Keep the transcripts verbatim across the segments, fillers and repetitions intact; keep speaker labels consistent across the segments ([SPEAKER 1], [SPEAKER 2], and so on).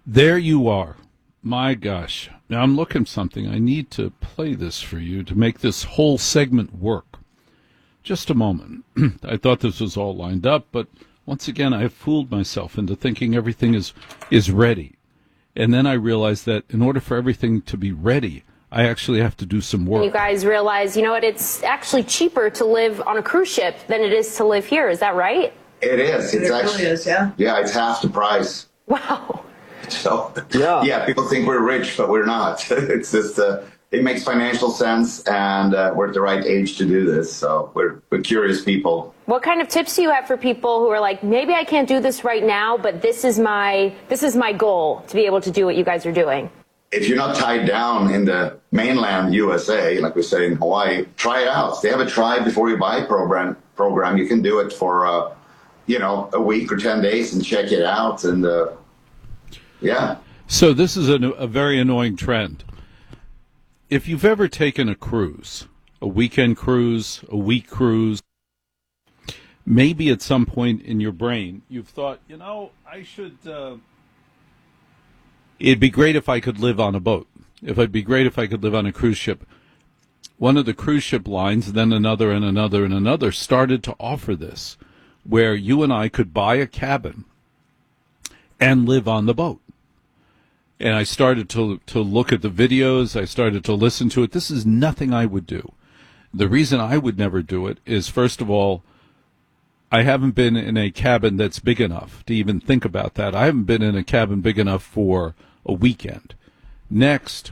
[SPEAKER 1] There you are. My gosh. Now I'm looking at something. I need to play this for you to make this whole segment work. Just a moment. I thought this was all lined up, but once again, I have fooled myself into thinking everything is, is ready. And then I realized that in order for everything to be ready, I actually have to do some work.
[SPEAKER 2] You guys realize, you know what, it's actually cheaper to live on a cruise ship than it is to live here. Is that right?
[SPEAKER 3] It is. It's
[SPEAKER 4] it
[SPEAKER 3] actually,
[SPEAKER 4] really is, yeah.
[SPEAKER 3] Yeah, it's half the price.
[SPEAKER 2] Wow.
[SPEAKER 3] So, yeah, yeah people think we're rich, but we're not. It's just, uh, it makes financial sense, and uh, we're at the right age to do this. So we're, we're curious people.
[SPEAKER 2] What kind of tips do you have for people who are like, maybe I can't do this right now, but this is my this is my goal to be able to do what you guys are doing?
[SPEAKER 3] If you're not tied down in the mainland U S A, like we say in Hawaii, try it out. They have a try before you buy program. Program you can do it for, uh, you know, a week or ten days and check it out, and uh, yeah.
[SPEAKER 1] So this is a, a very annoying trend. If you've ever taken a cruise, a weekend cruise, a week cruise, maybe at some point in your brain you've thought, you know, I should, uh, it'd be great if I could live on a boat. If it'd be great if I could live on a cruise ship. One of the cruise ship lines, then another and another and another, started to offer this, where you and I could buy a cabin and live on the boat. And I started to to look at the videos. I started to listen to it. This is nothing I would do. The reason I would never do it is, first of all, I haven't been in a cabin that's big enough to even think about that. I haven't been in a cabin big enough for a weekend. Next,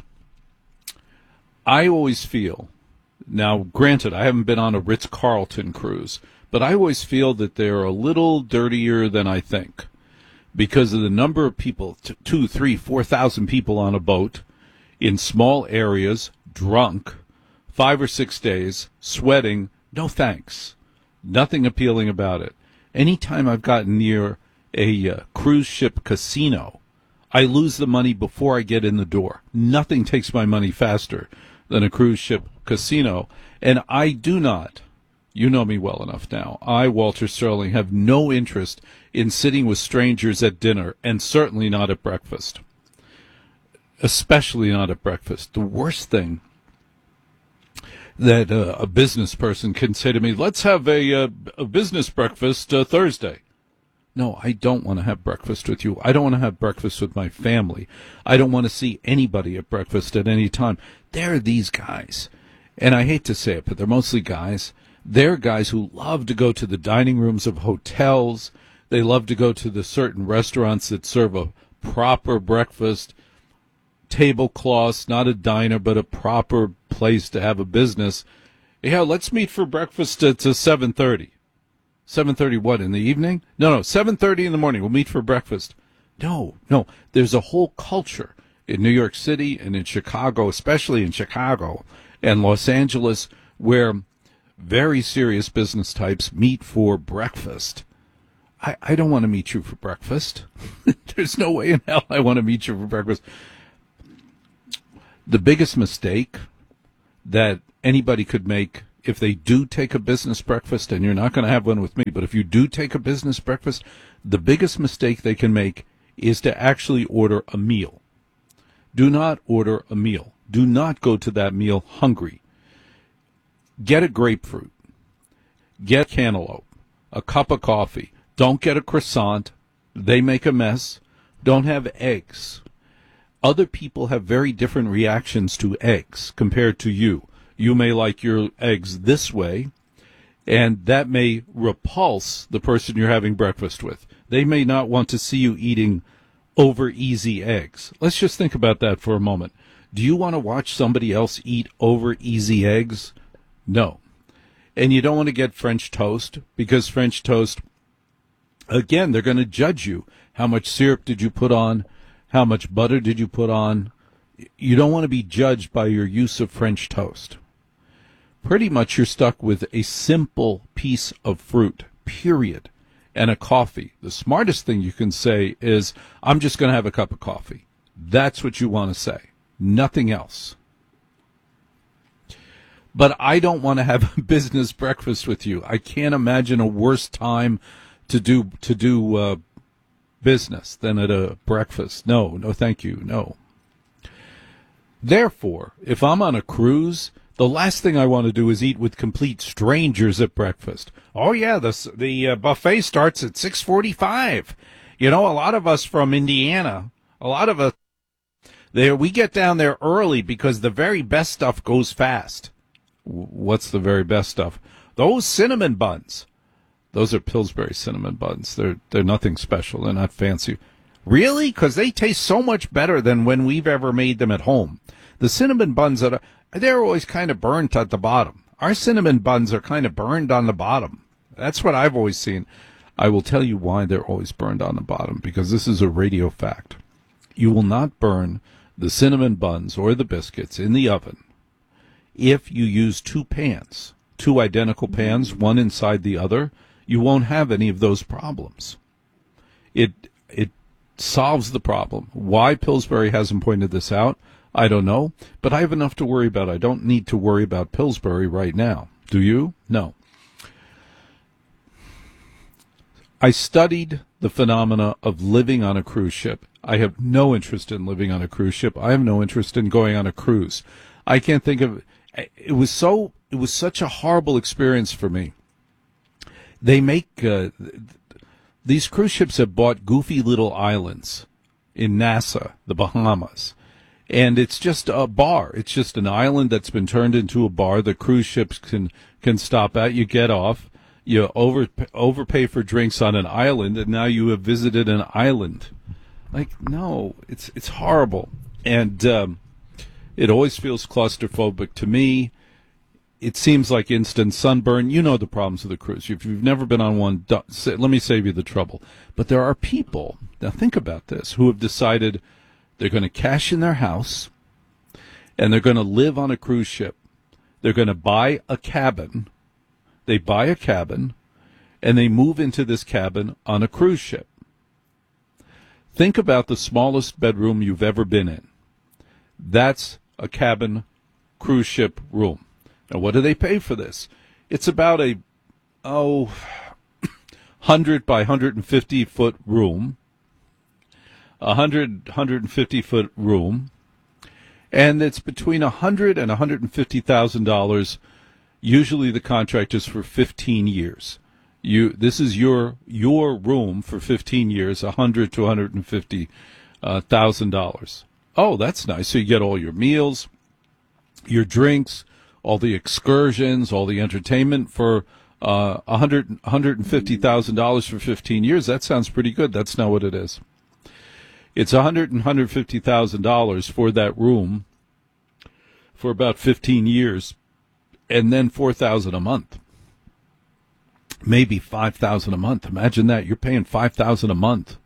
[SPEAKER 1] I always feel, now granted, I haven't been on a Ritz-Carlton cruise, but I always feel that they're a little dirtier than I think, because of the number of people, t- two, three, four thousand people on a boat, in small areas, drunk, five or six days, sweating. No thanks. Nothing appealing about it. Anytime I've gotten near a uh, cruise ship casino, I lose the money before I get in the door. Nothing takes my money faster than a cruise ship casino, and I do not. You know me well enough now. I, Walter Sterling, have no interest in sitting with strangers at dinner, and certainly not at breakfast. Especially not at breakfast. The worst thing that uh, a business person can say to me, let's have a, uh, a business breakfast uh, Thursday. No, I don't want to have breakfast with you. I don't want to have breakfast with my family. I don't want to see anybody at breakfast at any time. There are these guys, and I hate to say it, but they're mostly guys. They're guys who love to go to the dining rooms of hotels. They love to go to the certain restaurants that serve a proper breakfast, tablecloths, not a diner, but a proper place to have a business. Yeah, let's meet for breakfast at seven thirty. seven thirty what, in the evening? No, no, seven thirty in the morning. We'll meet for breakfast. No, no, there's a whole culture in New York City and in Chicago, especially in Chicago and Los Angeles, where very serious business types meet for breakfast. I, I don't want to meet you for breakfast. There's no way in hell I want to meet you for breakfast. The biggest mistake that anybody could make if they do take a business breakfast, and you're not going to have one with me, but if you do take a business breakfast, the biggest mistake they can make is to actually order a meal. Do not order a meal. Do not go to that meal hungry. Get a grapefruit. Get cantaloupe. A cup of coffee. Don't get a croissant. They make a mess. Don't have eggs. Other people have very different reactions to eggs compared to you. You may like your eggs this way, and that may repulse the person you're having breakfast with. They may not want to see you eating over easy eggs. Let's just think about that for a moment. Do you want to watch somebody else eat over easy eggs? No. And you don't want to get French toast, because French toast, again, they're going to judge you. How much syrup did you put on? How much butter did you put on? You don't want to be judged by your use of French toast. Pretty much you're stuck with a simple piece of fruit, period, and a coffee. The smartest thing you can say is, I'm just going to have a cup of coffee. That's what you want to say. Nothing else. But I don't want to have a business breakfast with you. I can't imagine a worse time to do to do uh, business than at a breakfast. No, no, thank you, no. Therefore, if I'm on a cruise, the last thing I want to do is eat with complete strangers at breakfast. Oh, yeah, the, the uh, buffet starts at six forty-five. You know, a lot of us from Indiana, a lot of us, there we get down there early because the very best stuff goes fast. What's the very best stuff? Those cinnamon buns. Those are Pillsbury cinnamon buns. They're they're nothing special. They're not fancy. Really? Because they taste so much better than when we've ever made them at home. The cinnamon buns, that are, they're always kind of burnt at the bottom. Our cinnamon buns are kind of burned on the bottom. That's what I've always seen. I will tell you why they're always burned on the bottom, because this is a radio fact. You will not burn the cinnamon buns or the biscuits in the oven if you use two pans, two identical pans, one inside the other. You won't have any of those problems. It it solves the problem. Why Pillsbury hasn't pointed this out, I don't know, but I have enough to worry about. I don't need to worry about Pillsbury right now. Do you? No. I studied the phenomena of living on a cruise ship. I have no interest in living on a cruise ship. I have no interest in going on a cruise. I can't think of it. Was so it was such a horrible experience for me. They make uh, these cruise ships have bought goofy little islands in Nassau, the Bahamas, and it's just a bar. It's just an island that's been turned into a bar. The cruise ships can can stop at. You get off. You over overpay for drinks on an island, and now you have visited an island. Like, no, it's it's horrible, and um, it always feels claustrophobic to me. It seems like instant sunburn. You know the problems of the cruise. If you've never been on one, let me save you the trouble. But there are people, now think about this, who have decided they're going to cash in their house, and they're going to live on a cruise ship. They're going to buy a cabin. They buy a cabin, and they move into this cabin on a cruise ship. Think about the smallest bedroom you've ever been in. That's a cabin cruise ship room. Now, what do they pay for this? It's about a, oh, one hundred by one hundred fifty foot room, a one hundred, one hundred fifty foot room, and it's between one hundred thousand dollars and one hundred fifty thousand dollars. Usually the contract is for fifteen years. You, this is your your room for fifteen years, one hundred to one hundred fifty thousand dollars. Oh, that's nice. So you get all your meals, your drinks, all the excursions, all the entertainment for uh, one hundred, one hundred fifty thousand dollars for fifteen years. That sounds pretty good. That's not what it is. It's one hundred and one hundred fifty thousand dollars for that room for about fifteen years, and then four thousand dollars a month. Maybe five thousand dollars a month. Imagine that. You're paying five thousand dollars a month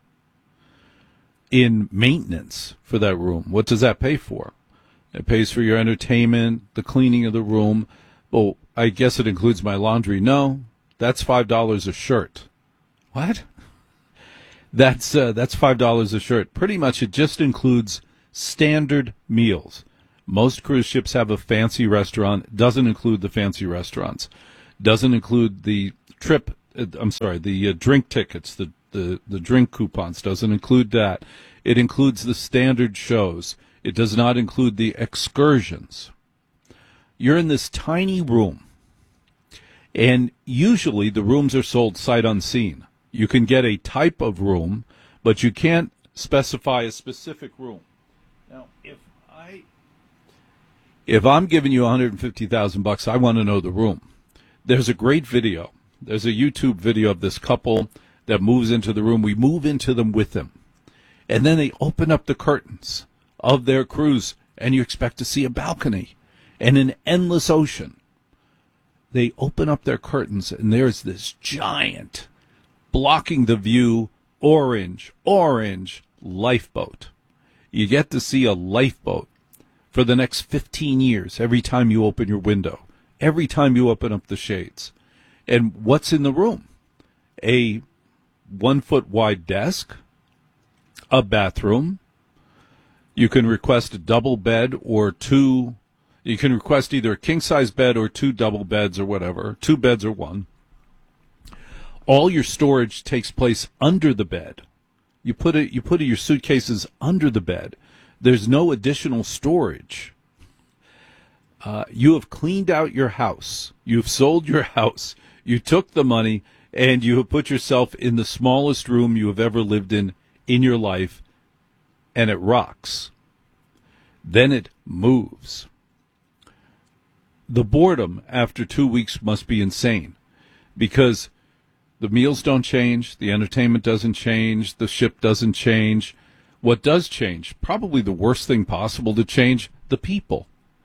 [SPEAKER 1] in maintenance for that room. What does that pay for? It pays for your entertainment, the cleaning of the room. Well, I guess it includes my laundry. No, that's five dollars a shirt. What? That's uh, that's five dollars a shirt. Pretty much it just includes standard meals. Most cruise ships have a fancy restaurant. Doesn't include the fancy restaurants. Doesn't include the trip, uh, I'm sorry, the uh, drink tickets, the, the, the drink coupons. Doesn't include that. It includes the standard shows. It does not include the excursions. You're in this tiny room, and usually the rooms are sold sight unseen. You can get a type of room, but you can't specify a specific room. Now, if I, if I'm giving you one hundred fifty thousand bucks, I want to know the room. There's a great video. There's a YouTube video of this couple that moves into the room. We move into them with them, and then they open up the curtains of their cruise, and you expect to see a balcony and an endless ocean. They open up their curtains, and there's this giant, blocking the view, orange, orange lifeboat. You get to see a lifeboat for the next fifteen years every time you open your window, every time you open up the shades. And what's in the room? A one-foot wide desk, a bathroom. You can request a double bed or two. You can request either a king-size bed or two double beds or whatever, two beds or one. All your storage takes place under the bed. You put it, you put your suitcases under the bed. There's no additional storage. Uh, you have cleaned out your house. You've sold your house. You took the money and you have put yourself in the smallest room you have ever lived in in your life, and it rocks. Then it moves. The boredom after two weeks must be insane, because the meals don't change, the entertainment doesn't change, the ship doesn't change. What does change, probably the worst thing possible to change, the people.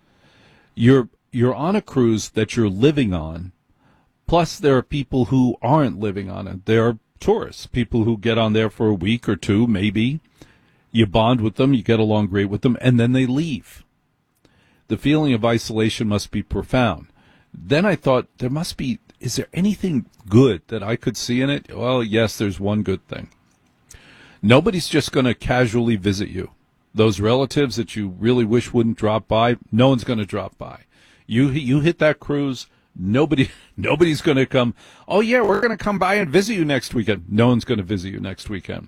[SPEAKER 1] You're you're on a cruise that you're living on, plus there are people who aren't living on it. There are tourists, people who get on there for a week or two, maybe. You bond with them, you get along great with them, and then they leave. The feeling of isolation must be profound. Then I thought, there must be, is there anything good that I could see in it? Well, yes, there's one good thing. Nobody's just going to casually visit you. Those relatives that you really wish wouldn't drop by, no one's going to drop by. You you hit that cruise, nobody nobody's going to come, oh yeah, we're going to come by and visit you next weekend. No one's going to visit you next weekend.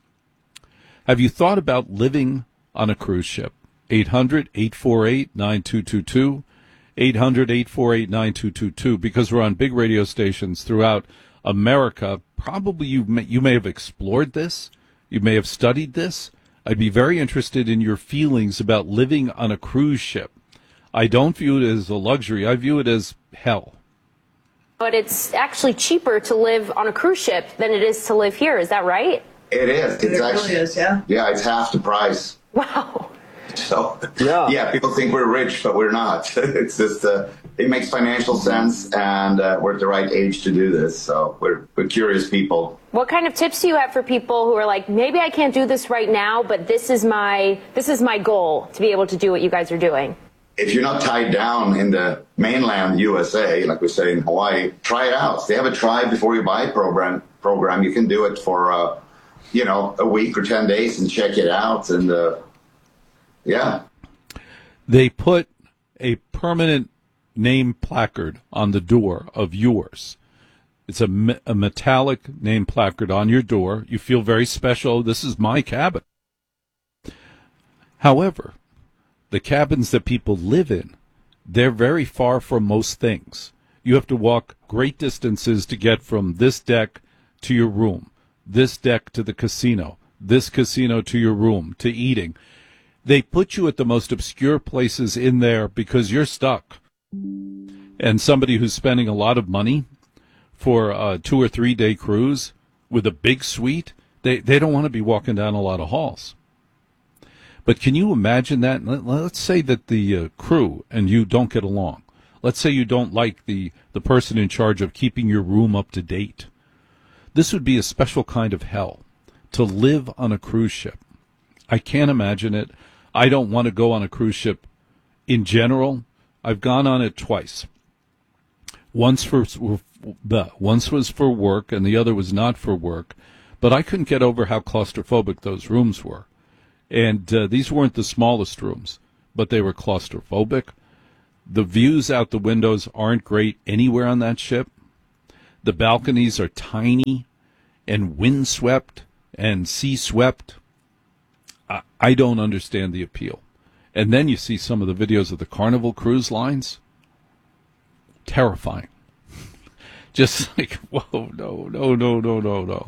[SPEAKER 1] Have you thought about living on a cruise ship? eight hundred, eight four eight, nine two two two, eight hundred, eight four eight, nine two two two, because we're on big radio stations throughout America. Probably you may, you may have explored this. You may have studied this. I'd be very interested in your feelings about living on a cruise ship. I don't view it as a luxury. I view it as hell.
[SPEAKER 2] But it's actually cheaper to live on a cruise ship than it is to live here. Is that right?
[SPEAKER 3] It is. It's
[SPEAKER 4] it
[SPEAKER 3] actually,
[SPEAKER 4] really is, yeah.
[SPEAKER 3] Yeah, it's half the price.
[SPEAKER 2] Wow.
[SPEAKER 3] So,
[SPEAKER 5] yeah,
[SPEAKER 3] yeah, people think we're rich, but we're not. It's just, uh, it makes financial sense, and uh, we're at the right age to do this. So we're, we're curious people.
[SPEAKER 2] What kind of tips do you have for people who are like, maybe I can't do this right now, but this is my this is my goal to be able to do what you guys are doing?
[SPEAKER 3] If you're not tied down in the mainland U S A, like we say in Hawaii, try it out. They have a try before you buy program. Program you can do it for, uh, you know, a week or ten days and check it out, and uh, yeah.
[SPEAKER 1] They put a permanent name placard on the door of yours. It's a, me- a metallic name placard on your door. You feel very special. This is my cabin. However, the cabins that people live in, they're very far from most things. You have to walk great distances to get from this deck to your room, this deck to the casino, this casino to your room, to eating. They put you at the most obscure places in there because you're stuck. And somebody who's spending a lot of money for a two or three day cruise with a big suite, they, they don't want to be walking down a lot of halls. But can you imagine that? Let's say that the uh, crew and you don't get along. Let's say you don't like the, the person in charge of keeping your room up to date. This would be a special kind of hell, to live on a cruise ship. I can't imagine it. I don't want to go on a cruise ship in general. I've gone on it twice. Once for once was for work, and the other was not for work. But I couldn't get over how claustrophobic those rooms were. And uh, these weren't the smallest rooms, but they were claustrophobic. The views out the windows aren't great anywhere on that ship. The balconies are tiny and windswept and sea-swept. I don't understand the appeal. And then you see some of the videos of the Carnival cruise lines. Terrifying. Just like, whoa, no, no, no, no, no, no.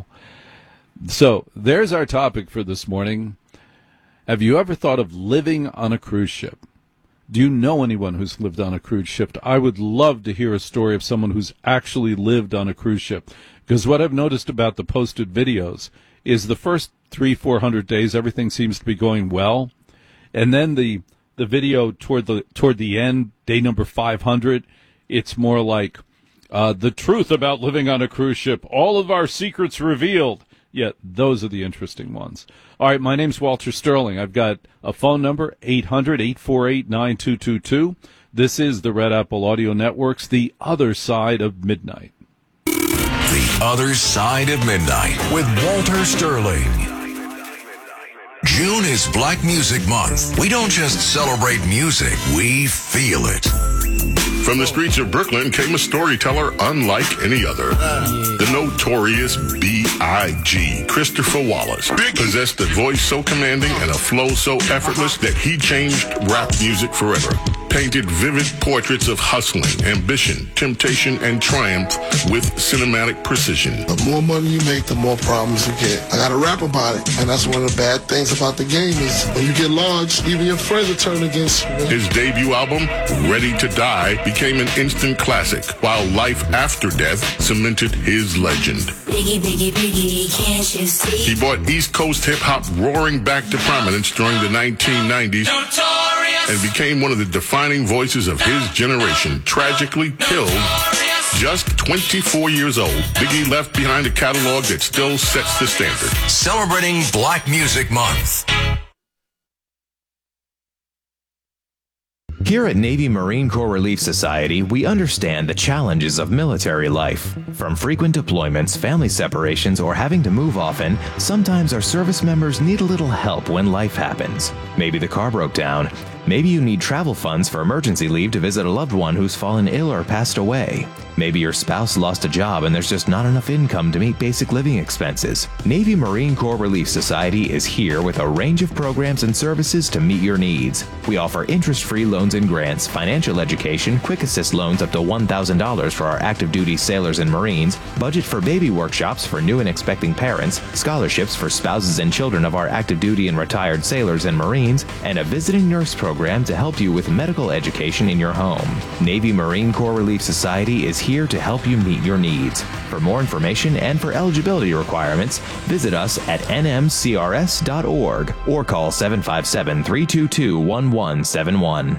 [SPEAKER 1] So there's our topic for this morning. Have you ever thought of living on a cruise ship? Do you know anyone who's lived on a cruise ship? I would love to hear a story of someone who's actually lived on a cruise ship. Because what I've noticed about the posted videos is the first three, four hundred days, everything seems to be going well, and then the the video toward the toward the end, day number five hundred, it's more like uh, the truth about living on a cruise ship. All of our secrets revealed. Yet those are the interesting ones. All right, my name's Walter Sterling. I've got a phone number, eight hundred, eight four eight, nine two two two. This is the Red Apple Audio Network's The Other Side of Midnight.
[SPEAKER 6] The Other Side of Midnight with Walter Sterling. June is Black Music Month. We don't just celebrate music, we feel it.
[SPEAKER 4] From the streets of Brooklyn came a storyteller unlike any other. The notorious B I G, Christopher Wallace, possessed a voice so commanding and a flow so effortless that he changed rap music forever. Painted vivid portraits of hustling, ambition, temptation, and triumph with cinematic precision.
[SPEAKER 5] The more money you make, the more problems you get. I gotta rap about it. And that's one of the bad things about the game is when you get large, even your friends will turn against you. Man.
[SPEAKER 4] His debut album, Ready to Die, became an instant classic, while Life After Death cemented his legend.
[SPEAKER 7] Biggie, biggie, biggie, can't you see?
[SPEAKER 4] He brought East Coast hip-hop roaring back to prominence during the nineteen nineties Notorious. And became one of the defining voices of his generation. Tragically killed just twenty-four years old, Biggie left behind a catalog that still sets the standard.
[SPEAKER 6] Celebrating Black Music Month.
[SPEAKER 8] Here at Navy Marine Corps Relief Society, we understand the challenges of military life. From frequent deployments, family separations, or having to move often, sometimes our service members need a little help when life happens. Maybe the car broke down. Maybe you need travel funds for emergency leave to visit a loved one who's fallen ill or passed away. Maybe your spouse lost a job and there's just not enough income to meet basic living expenses. Navy Marine Corps Relief Society is here with a range of programs and services to meet your needs. We offer interest-free loans and grants, financial education, quick assist loans up to one thousand dollars for our active duty sailors and Marines, budget for baby workshops for new and expecting parents, scholarships for spouses and children of our active duty and retired sailors and Marines, and a visiting nurse program to help you with medical education in your home. Navy Marine Corps Relief Society is here to help you meet your needs. For more information and for eligibility requirements, visit us at N M C R S dot org or call seven five seven, three two two, one one seven one.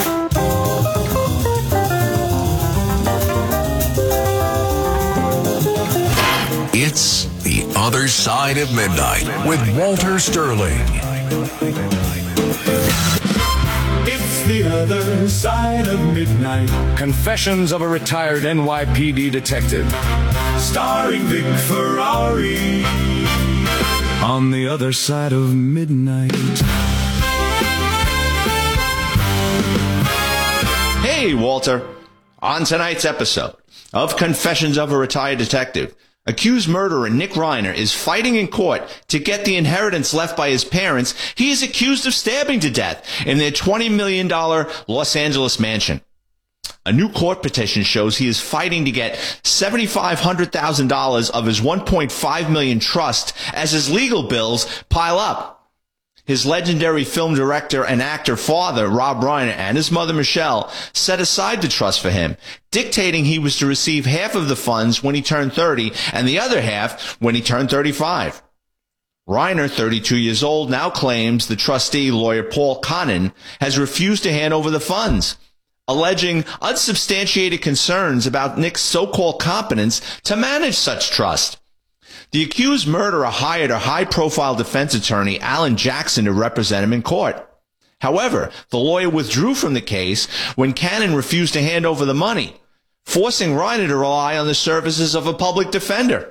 [SPEAKER 6] It's The Other Side of Midnight with Walter Sterling.
[SPEAKER 9] It's The Other Side of Midnight. Confessions of a Retired N Y P D Detective. Starring Vic Ferrari. On the Other Side of Midnight.
[SPEAKER 10] Hey, Walter. On tonight's episode of Confessions of a Retired Detective, accused murderer Nick Reiner is fighting in court to get the inheritance left by his parents he is accused of stabbing to death in their twenty million dollars Los Angeles mansion. A new court petition shows he is fighting to get seven thousand five hundred dollars of his one point five million dollars trust as his legal bills pile up. His legendary film director and actor father, Rob Reiner, and his mother, Michelle, set aside the trust for him, dictating he was to receive half of the funds when he turned thirty and the other half when he turned thirty-five. Reiner, thirty-two years old, now claims the trustee, lawyer Paul Connon, has refused to hand over the funds, alleging unsubstantiated concerns about Nick's so-called competence to manage such trust. The accused murderer hired a high-profile defense attorney, Alan Jackson, to represent him in court. However, the lawyer withdrew from the case when Cannon refused to hand over the money, forcing Reiner to rely on the services of a public defender.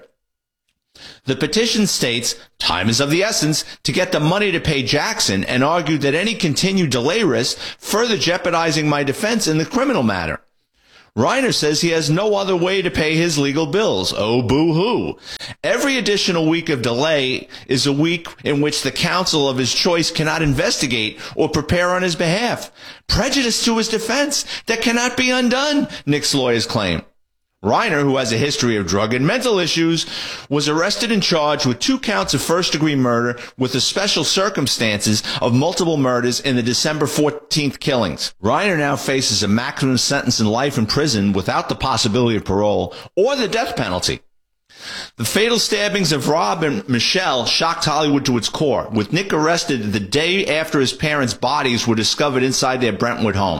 [SPEAKER 10] The petition states time is of the essence to get the money to pay Jackson, and argued that any continued delay risks further jeopardizing my defense in the criminal matter. Reiner says he has no other way to pay his legal bills. Oh, boo-hoo. Every additional week of delay is a week in which the counsel of his choice cannot investigate or prepare on his behalf. Prejudice to his defense that cannot be undone, Nick's lawyers claim. Reiner, who has a history of drug and mental issues, was arrested and charged with two counts of first-degree murder with the special circumstances of multiple murders in the December fourteenth killings. Reiner now faces a maximum sentence in life in prison without the possibility of parole or the death penalty. The fatal stabbings of Rob and Michelle shocked Hollywood to its core, with Nick arrested the day after his parents' bodies were discovered inside their Brentwood home.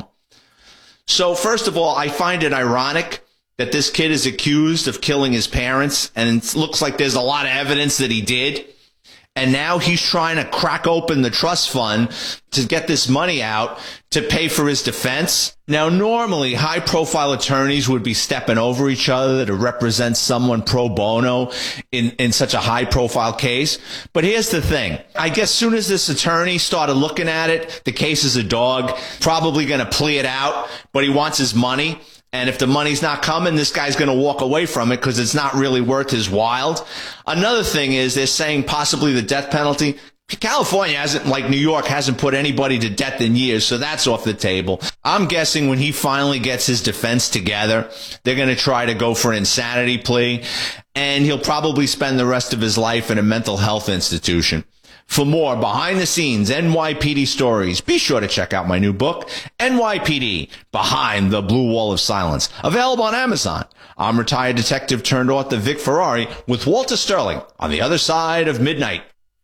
[SPEAKER 10] So, first of all, I find it ironic that this kid is accused of killing his parents, and it looks like there's a lot of evidence that he did. and now he's trying to crack open the trust fund to get this money out to pay for his defense. Now, normally, high-profile attorneys would be stepping over each other to represent someone pro bono in, in such a high-profile case. But here's the thing. I guess soon as this attorney started looking at it, the case is a dog, probably going to plea it out, but he wants his money. And if the money's not coming, this guy's going to walk away from it because it's not really worth his while. Another thing is they're saying possibly the death penalty. California hasn't, like New York, hasn't put anybody to death in years, so that's off the table. I'm guessing when he finally gets his defense together, they're going to try to go for an insanity plea, and he'll probably spend the rest of his life in a mental health institution. For more behind-the-scenes N Y P D stories, be sure to check out my new book, N Y P D, Behind the Blue Wall of Silence, available on Amazon. I'm retired detective turned author Vic Ferrari with Walter Sterling on the other side of midnight.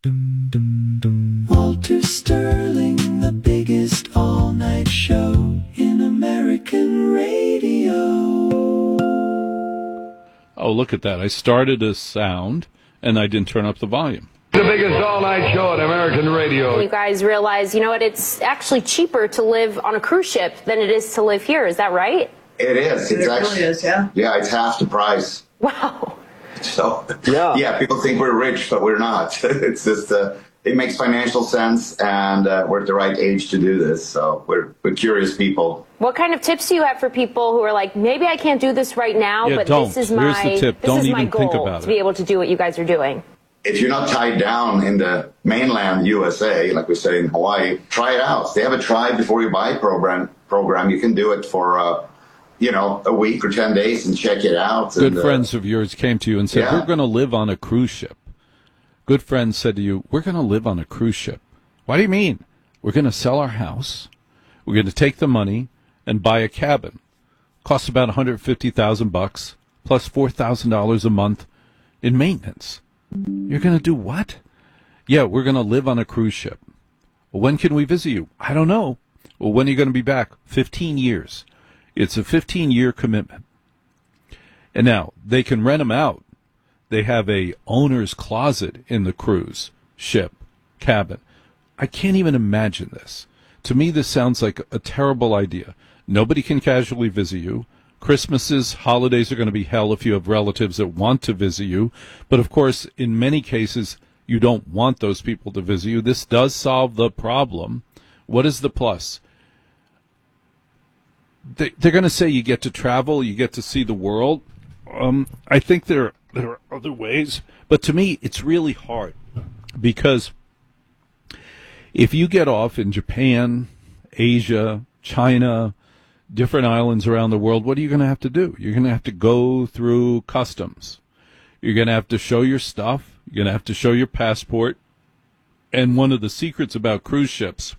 [SPEAKER 11] Walter Sterling, the biggest all-night show in American radio.
[SPEAKER 1] Oh, look at that. I started a sound, and I didn't turn up the volume.
[SPEAKER 12] The biggest all-night show in American radio.
[SPEAKER 2] You guys realize, you know what, it's actually cheaper to live on a cruise ship than it is to live here. Is that right?
[SPEAKER 3] It is. It's
[SPEAKER 13] it
[SPEAKER 3] actually,
[SPEAKER 13] really is, yeah.
[SPEAKER 3] Yeah, it's half the price.
[SPEAKER 2] Wow.
[SPEAKER 3] So, yeah, yeah people think we're rich, but we're not. It's just, uh, it makes financial sense, and uh, we're at the right age to do this. So we're, we're curious people.
[SPEAKER 2] What kind of tips do you have for people who are like, maybe I can't do this right now,
[SPEAKER 1] yeah,
[SPEAKER 2] but
[SPEAKER 1] don't.
[SPEAKER 2] this is
[SPEAKER 1] Here's
[SPEAKER 2] my,
[SPEAKER 1] the tip.
[SPEAKER 2] this
[SPEAKER 1] don't
[SPEAKER 2] is
[SPEAKER 1] even
[SPEAKER 2] my goal
[SPEAKER 1] think about
[SPEAKER 2] to be
[SPEAKER 1] it.
[SPEAKER 2] able to do what you guys are doing?
[SPEAKER 3] If you're not tied down in the mainland U S A, like we say in Hawaii, try it out. They have a try before you buy program. Program you can do it for, uh, you know, a week or ten days and check it out.
[SPEAKER 1] Good
[SPEAKER 3] and,
[SPEAKER 1] friends
[SPEAKER 3] uh,
[SPEAKER 1] of yours came to you and said,
[SPEAKER 3] yeah.
[SPEAKER 1] we're going to live on a cruise ship. Good friends said to you, we're going to live on a cruise ship. What do you mean? We're going to sell our house. We're going to take the money and buy a cabin. Costs about one hundred fifty thousand bucks plus four thousand dollars a month in maintenance. You're going to do what? Yeah, we're going to live on a cruise ship. Well, when can we visit you? I don't know. Well, when are you going to be back? fifteen years. It's a fifteen-year commitment. And now, they can rent them out. They have a owner's closet in the cruise ship cabin. I can't even imagine this. To me, this sounds like a terrible idea. Nobody can casually visit you. Christmases, holidays are going to be hell if you have relatives that want to visit you. But, of course, in many cases, you don't want those people to visit you. This does solve the problem. What is the plus? They, they're going to say you get to travel, you get to see the world. Um, I think there, there are other ways. But to me, it's really hard. Because if you get off in Japan, Asia, China, different islands around the world, what are you going to have to do? You're going to have to go through customs. You're going to have to show your stuff. You're going to have to show your passport. And one of the secrets about cruise ships,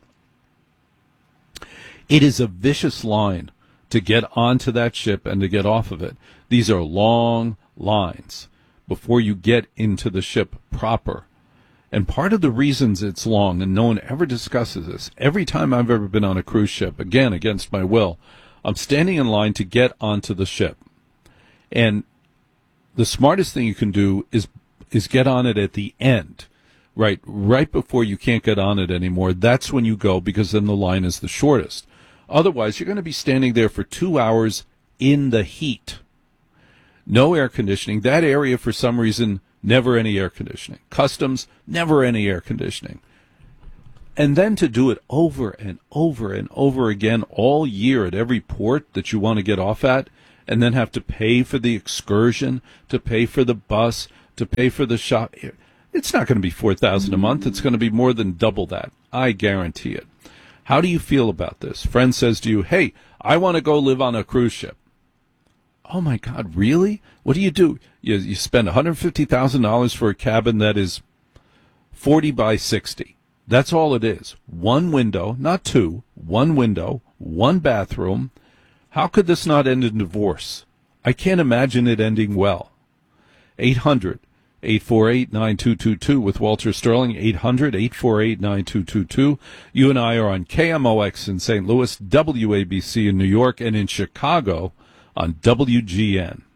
[SPEAKER 1] it is a vicious line to get onto that ship and to get off of it. These are long lines before you get into the ship proper. And part of the reasons it's long, and no one ever discusses this, every time I've ever been on a cruise ship, again, against my will, I'm standing in line to get onto the ship. And the smartest thing you can do is is get on it at the end, right? Right before you can't get on it anymore. That's when you go, because then the line is the shortest. Otherwise, you're going to be standing there for two hours in the heat. No air conditioning. That area, for some reason, never any air conditioning. Customs, never any air conditioning. And then to do it over and over and over again all year at every port that you want to get off at, and then have to pay for the excursion, to pay for the bus, to pay for the shop. It's not going to be four thousand dollars a month. It's going to be more than double that. I guarantee it. How do you feel about this? Friend says to you, hey, I want to go live on a cruise ship. Oh, my God, really? What do you do? You, you spend one hundred fifty thousand dollars for a cabin that is forty by sixty. That's all it is. One window, not two, one window, one bathroom. How could this not end in divorce? I can't imagine it ending well. eight hundred, eight four eight, nine two two two with Walter Sterling, eight hundred, eight four eight, nine two two two. You and I are on K M O X in Saint Louis, W A B C in New York, and in Chicago on W G N.